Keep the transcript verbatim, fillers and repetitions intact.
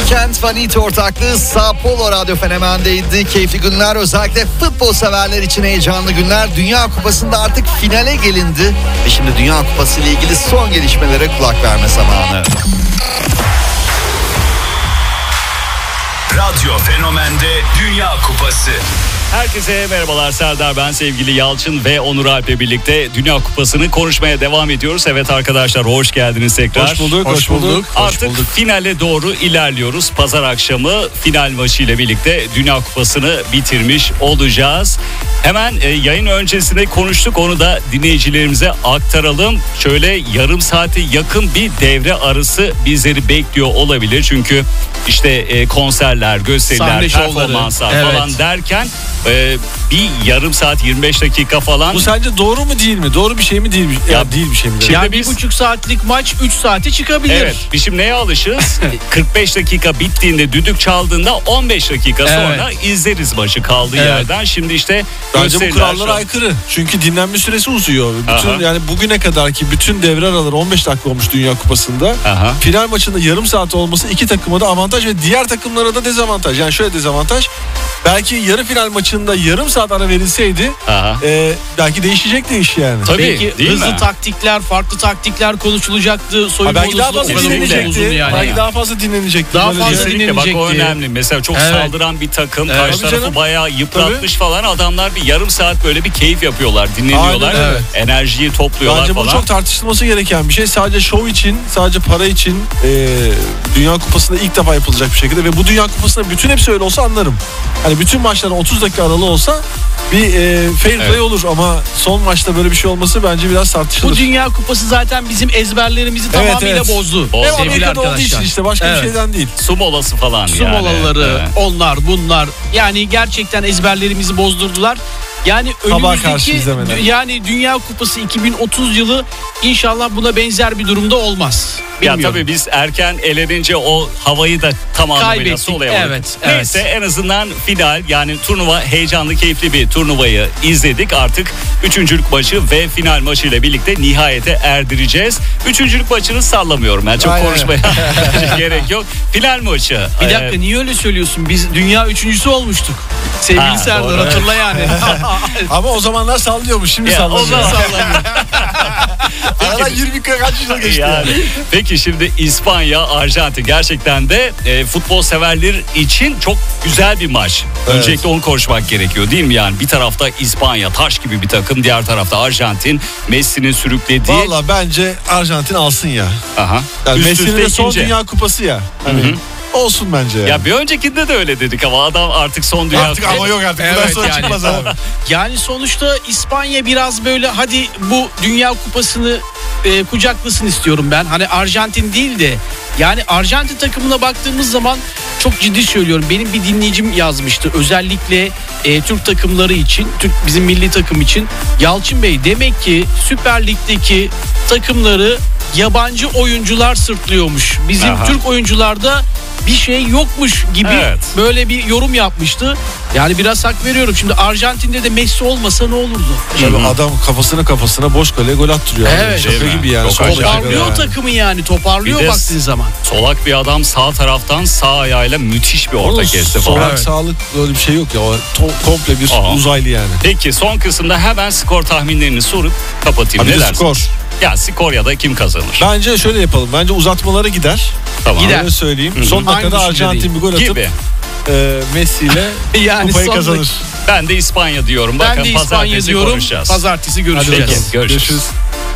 Weekend Vanity ortaklığı Sao Paulo Radyo Fenomen'deydi. Keyifli günler, özellikle futbol severler için heyecanlı günler. Dünya Kupası'nda artık finale gelindi. Ve şimdi Dünya Kupası ile ilgili son gelişmelere kulak verme zamanı. Radyo Fenomen'de Dünya Kupası. Herkese merhabalar, Serdar ben, sevgili Yalçın ve Onur Alp'le birlikte Dünya Kupası'nı konuşmaya devam ediyoruz. Evet arkadaşlar, hoş geldiniz tekrar. Hoş bulduk, hoş, hoş bulduk. bulduk. Artık hoş bulduk. finale doğru ilerliyoruz. Pazar akşamı final maçı ile birlikte Dünya Kupası'nı bitirmiş olacağız. Hemen e, yayın öncesinde konuştuk, onu da dinleyicilerimize aktaralım. Şöyle yarım saate yakın bir devre arası bizleri bekliyor olabilir. Çünkü işte e, konserler, gösteriler, performanslar evet. falan derken e, bir yarım saat yirmi beş dakika falan. Bu sence doğru mu değil mi? Doğru bir şey mi değil mi? Ya, ya değil bir şey mi? Yani bir buçuk saatlik maç üç saate çıkabilir. Evet. Biz şimdi neye alışız? kırk beş dakika bittiğinde, düdük çaldığında on beş dakika sonra evet. izleriz maçı kaldığı evet. yerden. Şimdi işte bence bu kurallara aykırı. Çünkü dinlenme süresi uzuyor. Bütün Aha. yani bugüne kadar ki bütün devre araları on beş dakika olmuş Dünya Kupası'nda. Aha. Final maçında yarım saat olması iki takıma da avantaj ve diğer takımlara da dezavantaj. Yani şöyle dezavantaj. Belki yarı final maçında yarım saat ara verilseydi e, belki değişecekti iş yani. Tabii, belki hızlı mi? taktikler, farklı taktikler konuşulacaktı. Soyunma belki daha fazla dinlenecekti. Yani. Belki daha fazla dinlenecekti. Daha fazla Kesinlikle. dinlenecekti. Bak o önemli. Mesela çok evet. saldıran bir takım evet. karşı tarafı bayağı yıpratmış Tabii. falan. Adamlar bir yarım saat böyle bir keyif yapıyorlar, dinleniyorlar. Aynen, evet. Enerjiyi topluyorlar Bence falan. Bence bu çok tartışılması gereken bir şey. Sadece şov için, sadece para için e, Dünya Kupası'nda ilk defa yapılacak bir şekilde ve bu Dünya Kupası'nda bütün hepsi öyle olsa anlarım. Hani bütün maçlar otuz dakika aralı olsa bir e, fair play evet. olur ama son maçta böyle bir şey olması bence biraz tartışılır. Bu Dünya Kupası zaten bizim ezberlerimizi evet, tamamıyla evet. bozdu. Hem Amerika'da olduğu için işte başka evet. bir şeyden değil. Su molası falan Su yani. molaları, evet. onlar bunlar yani gerçekten ezberlerimizi bozdurdular. Yani önümüzdeki yani Dünya Kupası iki bin otuz yılı inşallah buna benzer bir durumda olmaz. Bilmiyorum. Ya tabii biz erken elenince o havayı da tam anlamıyla solayamadık. Evet, Neyse evet. en azından final, yani turnuva, heyecanlı, keyifli bir turnuvayı izledik. Artık üçüncülük maçı ve final maçıyla birlikte nihayete erdireceğiz. Üçüncülük maçını sallamıyorum ben, çok Aynen. konuşmaya gerek yok. Final maçı. Bir dakika ee, niye öyle söylüyorsun? Biz dünya üçüncüsü olmuştuk. Sevgili ha, Serdar doğru, hatırla evet. yani. Ama o zamanlar sallıyormuş, şimdi sallamıyor. O zaman sallamıyor. Aradan yirmi kaç yıl geçti yani. yani. Peki şimdi İspanya, Arjantin gerçekten de e, futbol severler için çok güzel bir maç. Evet. Öncelikle onu konuşmak gerekiyor değil mi? Yani bir tarafta İspanya taş gibi bir takım, diğer tarafta Arjantin, Messi'nin sürüklediği. Valla bence Arjantin alsın ya. Aha. Yani Messi'nin de son Dünya Kupası ya. Hani Hı-hı. olsun bence yani. Ya bir öncekinde de öyle dedik ama adam artık son Dünya Artık ama yok artık. Evet, sonra yani. çıkmaz abi. Yani sonuçta İspanya biraz böyle hadi bu Dünya Kupası'nı e, kucaklasın istiyorum ben. Hani Arjantin değil de yani Arjantin takımına baktığımız zaman çok ciddi söylüyorum. Benim bir dinleyicim yazmıştı. Özellikle e, Türk takımları için, Türk bizim milli takım için. Yalçın Bey, demek ki Süper Lig'deki takımları yabancı oyuncular sırtlıyormuş. Bizim Aha. Türk oyuncularda bir şey yokmuş gibi evet. böyle bir yorum yapmıştı. Yani biraz hak veriyorum. Şimdi Arjantin'de de Messi olmasa ne olurdu? Tabii adam kafasına kafasına boş kale gol attırıyor. Evet. Şaka gibi yani. Toparlıyor yani. takımı yani. Toparlıyor baktığın zaman. Solak bir adam sağ taraftan sağ ayağıyla müthiş bir orta kesti falan. Solak evet. sağlık böyle bir şey yok ya. O komple bir Aha. uzaylı yani. Peki son kısımda hemen skor tahminlerini sorup kapatayım. Hadi ne dersin? Skor. Ya skor ya da kim kazanır? Bence şöyle yapalım. Bence uzatmalara gider. Tamam. Gider. Öyle söyleyeyim. Hı-hı. Son dakikada Arjantin bir gol atıp gibi. E, Messi ile yani kupayı kazanır. Ben de İspanya diyorum. Ben Bakın de İspanya pazartesi diyorum. Konuşacağız. Pazartesi görüşeceğiz. Peki, görüşürüz. görüşürüz.